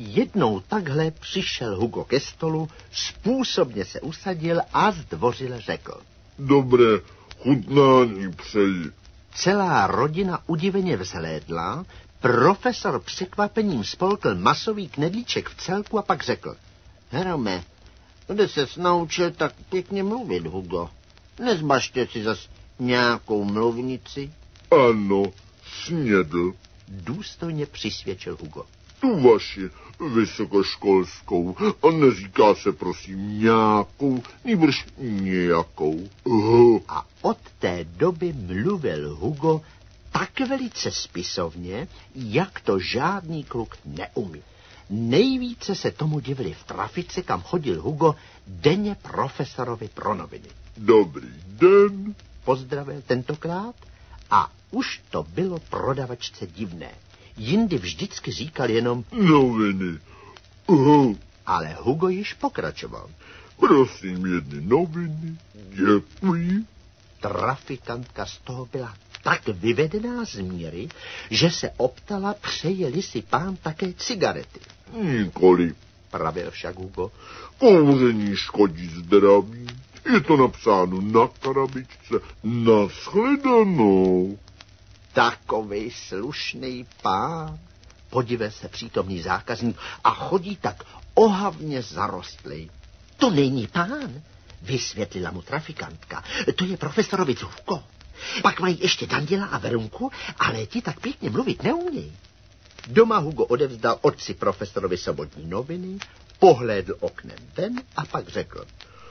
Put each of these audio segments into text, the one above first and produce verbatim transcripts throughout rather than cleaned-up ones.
Jednou takhle přišel Hugo ke stolu, způsobně se usadil a zdvořile řekl. Dobré chutnání přeji. Celá rodina udiveně vzhlédla, profesor překvapením spolkl masový knedlíček v celku a pak řekl. Herome, kde ses naučil tak pěkně mluvit, Hugo? Nezmažte si zas nějakou mluvnici? Ano, snědl. Důstojně přisvědčil Hugo. Tu vaši vysokoškolskou a neříká se prosím nějakou, nýbrž nějakou. Uh. A od té doby mluvil Hugo tak velice spisovně, jak to žádný kluk neumí. Nejvíce se tomu divili v trafice, kam chodil Hugo denně profesorovi pro noviny. Dobrý den, pozdravil tentokrát a už to bylo prodavačce divné. Jindy vždycky říkal jenom noviny. Uh. Ale Hugo již pokračoval. Prosím, jedny noviny, děkuji. Trafikantka z toho byla tak vyvedená z míry, že se optala, přejeli si pán také cigarety. Nikoli, pravil však Hugo. Kouření škodí zdraví. Je to napsáno na krabičce. Nashledanou. Takovej slušný pán, podívej se přítomný zákazník, a chodí tak ohavně zarostlý. To není pán, vysvětlila mu trafikantka. To je profesorovi Hugo. Pak mají ještě Danděla a Verunku, ale ti tak pěkně mluvit neumějí. Doma Hugo odevzdal otci profesorovi sobotní noviny, pohlédl oknem ven a pak řekl.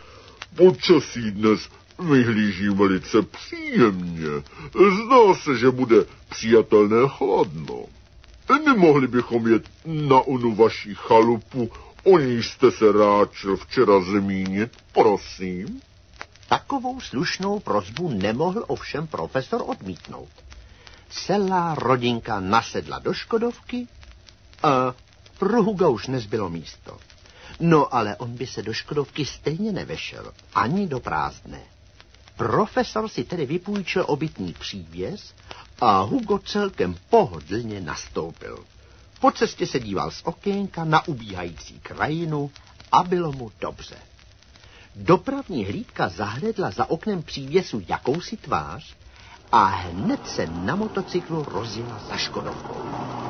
Počasí dnes vyhlíží velice příjemně. Zdá se, že bude přijatelné chladno. Nemohli bychom jet na onu vaší chalupu, o níž jste se ráčil včera zmínit, prosím? Takovou slušnou prosbu nemohl ovšem profesor odmítnout. Celá rodinka nasedla do Škodovky a pro Huga už nezbylo místo. No ale on by se do Škodovky stejně nevešel, ani do prázdné. Profesor si tedy vypůjčil obytný přívěs a Hugo celkem pohodlně nastoupil. Po cestě se díval z okénka na ubíhající krajinu a bylo mu dobře. Dopravní hlídka zahlédla za oknem přívěsu jakousi tvář a hned se na motocyklu rozjela za Škodovkou.